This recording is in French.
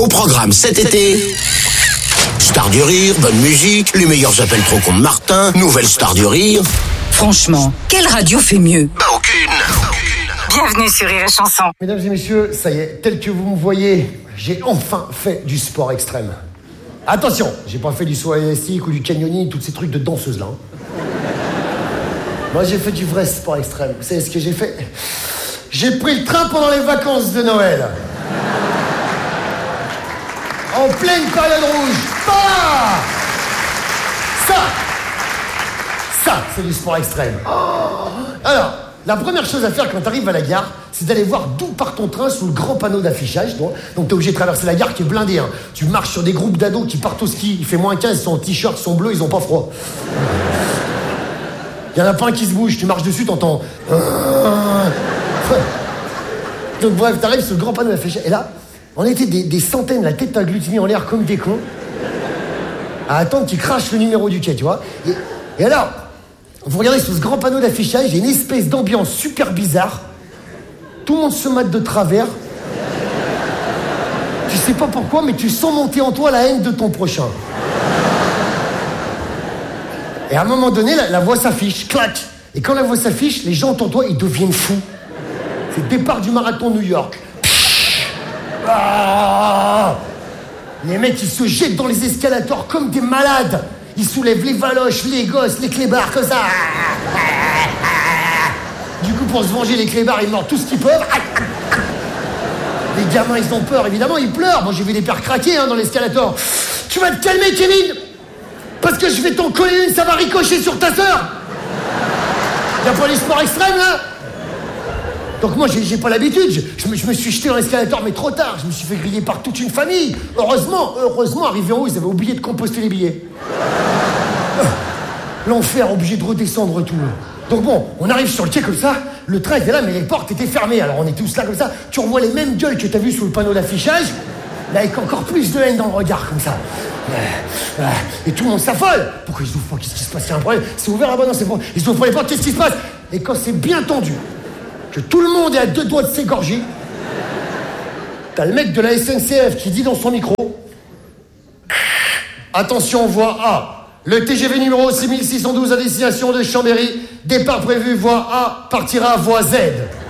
Au programme cet été, Star du Rire, bonne musique, les meilleurs appels trop cons de Martin, nouvelle Star du Rire. Franchement, quelle radio fait mieux? Bah aucune. Bienvenue sur Rire et Chanson. Mesdames et messieurs, ça y est, tel que vous me voyez, j'ai enfin fait du sport extrême. Attention, j'ai pas fait du saut élastique ou du canyoning, tous ces trucs de danseuse là. Moi j'ai fait du vrai sport extrême. Vous savez ce que j'ai fait? J'ai pris le train pendant les vacances de Noël. En pleine période rouge. Bah Ça, c'est du sport extrême. Alors, la première chose à faire quand tu arrives à la gare, c'est d'aller voir d'où part ton train sous le grand panneau d'affichage. Donc t'es obligé de traverser la gare qui est blindée. Hein. Tu marches sur des groupes d'ados qui partent au ski. Il fait moins 15, ils sont en t-shirt, ils sont bleus, ils ont pas froid. Il y en a pas un qui se bouge. Tu marches dessus, t'entends... Donc bref, t'arrives sur le grand panneau d'affichage. Et là, on était des centaines, la tête agglutinée en l'air comme des cons, à attendre qu'ils crachent le numéro du quai, tu vois. Et alors, vous regardez sous ce grand panneau d'affichage, il y a une espèce d'ambiance super bizarre. Tout le monde se mate de travers. Tu sais pas pourquoi, mais tu sens monter en toi la haine de ton prochain. Et à un moment donné, la voix s'affiche, clac. Et quand la voix s'affiche, les gens autour de toi, ils deviennent fous. C'est le départ du marathon New York. Ah, les mecs, ils se jettent dans les escalators comme des malades. Ils soulèvent les valoches, les gosses, les clébards, comme ça. Du coup, pour se venger, les clébards, ils mordent tout ce qu'ils peuvent. Les gamins, ils ont peur, évidemment, ils pleurent. Moi, j'ai vu des pères craquer dans l'escalator. Tu vas te calmer, Kevin, parce que je vais t'en coller une, ça va ricocher sur ta sœur. Y'a pas les sports extrêmes, là? Donc moi, j'ai pas l'habitude. Je me suis jeté dans l'escalator, mais trop tard. Je me suis fait griller par toute une famille. Heureusement, arrivé en haut, ils avaient oublié de composter les billets. L'enfer, obligé de redescendre tout. Donc bon, on arrive sur le quai comme ça. Le train était là, mais les portes étaient fermées. Alors on est tous là comme ça. Tu revois les mêmes gueules que t'as vues sous le panneau d'affichage, là avec encore plus de haine dans le regard, comme ça. Et tout le monde s'affole. Pourquoi ils ouvrent pas? Qu'est-ce qui se passe? Il y a un problème. C'est ouvert là-bas, non, c'est bon. Ils ouvrent pas les portes, qu'est-ce qui se passe? Et quand c'est bien tendu, que tout le monde est à 2 doigts de s'égorger, t'as le mec de la SNCF qui dit dans son micro: attention, voie A, le TGV numéro 6612 à destination de Chambéry, départ prévu voie A, partira voie Z.